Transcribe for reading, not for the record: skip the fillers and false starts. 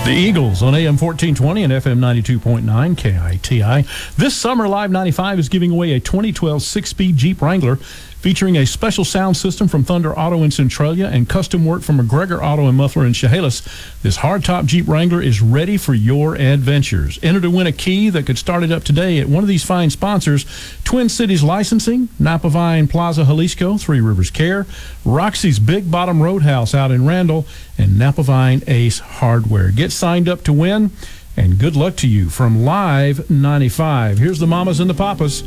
The Eagles on AM 1420 and FM 92.9 KITI. This summer, Live 95 is giving away a 2012 six-speed Jeep Wrangler featuring a special sound system from Thunder Auto in Centralia and custom work from McGregor Auto and Muffler in Chehalis. This hardtop Jeep Wrangler is ready for your adventures. Enter to win a key that could start it up today at one of these fine sponsors: Twin Cities Licensing, Napa Vine Plaza Jalisco, Three Rivers Care, Roxy's Big Bottom Roadhouse out in Randall, and Napa Vine Ace Hardware. Get signed up to win, and good luck to you from Live 95. Here's the mamas and the papas